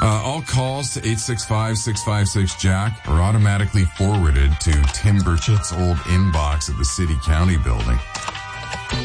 All calls to 865-656-JACK are automatically forwarded to Tim Burchett's old inbox at the City County building.